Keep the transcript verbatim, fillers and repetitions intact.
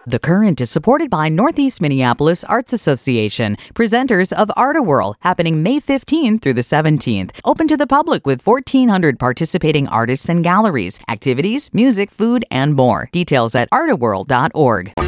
The Current is supported by Northeast Minneapolis Arts Association, presenters of Art-A-Whirl, happening May fifteenth through the seventeenth. Open to the public with fourteen hundred participating artists and galleries, activities, music, food, and more. Details at art a whirl dot org.